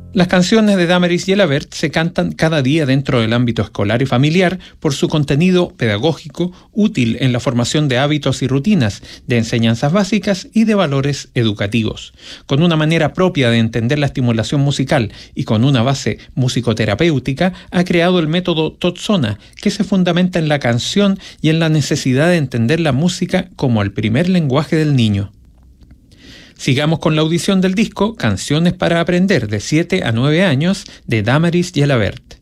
Las canciones de Damaris Gelabert se cantan cada día dentro del ámbito escolar y familiar por su contenido pedagógico útil en la formación de hábitos y rutinas, de enseñanzas básicas y de valores educativos. Con una manera propia de entender la estimulación musical y con una base musicoterapéutica, ha creado el método Totsona, que se fundamenta en la canción y en la necesidad de entender la música como el primer lenguaje del niño. Sigamos con la audición del disco Canciones para Aprender de 7 a 9 años de Damaris Gelabert.